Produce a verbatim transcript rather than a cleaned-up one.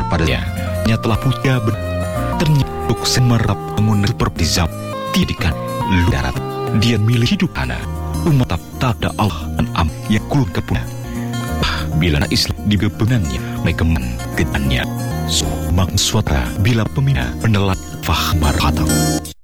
kepadanya. Nya telah puja ber ternyata semerap bangun seperti zam tidikan lu darat. Dia milih hidup hana umat tak ada Allah dan am yang kulun kepuna. Ah, bila Islam digebenannya mekeman kedannya so mang suatra bila pemina penelat fahmar khatam.